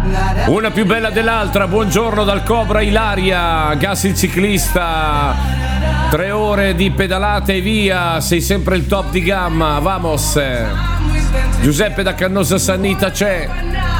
Una più bella dell'altra. Buongiorno dal Cobra Ilaria, Gas il ciclista. 3 ore di pedalate e via. Sei sempre il top di gamma. Vamos. Giuseppe da Cannosa Sannita c'è.